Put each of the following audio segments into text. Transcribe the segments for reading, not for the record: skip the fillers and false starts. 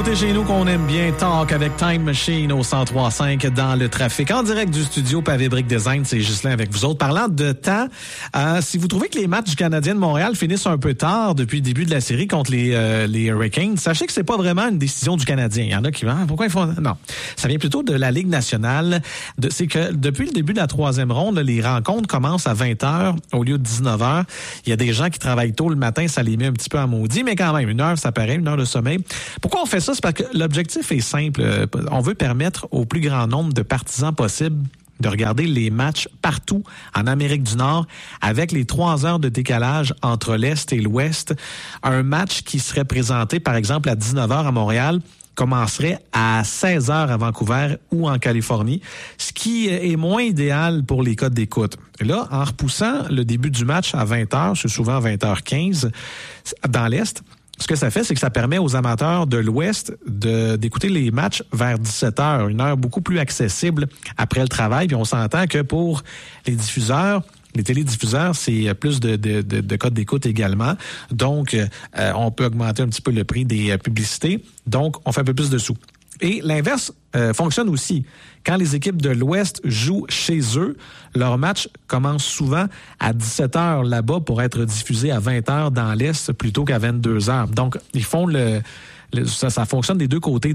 C'est chez nous qu'on aime bien talk avec Time Machine au 103.5 dans le trafic. En direct du studio Pavé Brick Design, c'est Ghislain avec vous autres. Parlant de temps, si vous trouvez que les matchs du Canadien de Montréal finissent un peu tard depuis le début de la série contre les Hurricanes, sachez que c'est pas vraiment une décision du Canadien. Il y en a qui vont, pourquoi ils font... Non, ça vient plutôt de la Ligue nationale. C'est que depuis le début de la troisième ronde, les rencontres commencent à 20h au lieu de 19h. Il y a des gens qui travaillent tôt le matin, ça les met un petit peu en maudit, mais quand même, 1 heure, ça paraît, 1 heure de sommeil. Pourquoi on fait ça? C'est parce que l'objectif est simple. On veut permettre au plus grand nombre de partisans possible de regarder les matchs partout en Amérique du Nord avec les 3 heures de décalage entre l'Est et l'Ouest. Un match qui serait présenté, par exemple, à 19h à Montréal commencerait à 16h à Vancouver ou en Californie, ce qui est moins idéal pour les codes d'écoute. Là, en repoussant le début du match à 20h, c'est souvent 20h15 dans l'Est, ce que ça fait, c'est que ça permet aux amateurs de l'Ouest d'écouter les matchs vers 17h, une heure beaucoup plus accessible après le travail. Puis on s'entend que pour les diffuseurs, les télédiffuseurs, c'est plus de codes d'écoute également. Donc, on peut augmenter un petit peu le prix des publicités. Donc, on fait un peu plus de sous. Et l'inverse fonctionne aussi. Quand les équipes de l'Ouest jouent chez eux, leur match commence souvent à 17h là-bas pour être diffusé à 20h dans l'Est plutôt qu'à 22h. Donc, ils font ça fonctionne des deux côtés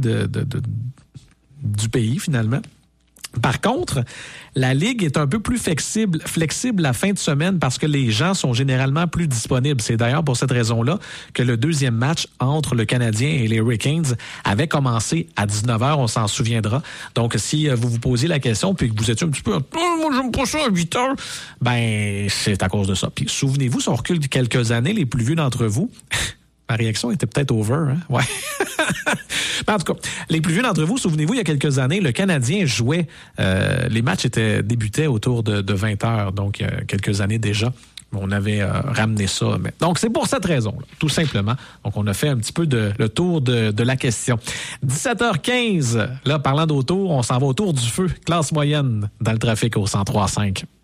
du pays, finalement. Par contre, la Ligue est un peu plus flexible la fin de semaine parce que les gens sont généralement plus disponibles. C'est d'ailleurs pour cette raison-là que le deuxième match entre le Canadien et les Hurricanes avait commencé à 19h, on s'en souviendra. Donc, si vous vous posez la question puis que vous étiez un petit peu « moi, j'aime pas ça à 8h », ben c'est à cause de ça. Puis souvenez-vous, si on recule de quelques années, les plus vieux d'entre vous... Ma réaction était peut-être over, hein? Ouais. En tout cas, les plus vieux d'entre vous, souvenez-vous, il y a quelques années, le Canadien jouait, les matchs débutaient autour de 20h, donc il y a quelques années déjà. On avait ramené ça. Donc, c'est pour cette raison, là, tout simplement. Donc, on a fait un petit peu le tour de la question. 17h15, là, parlant d'auto, on s'en va autour du feu. Classe moyenne dans le trafic au 103.5.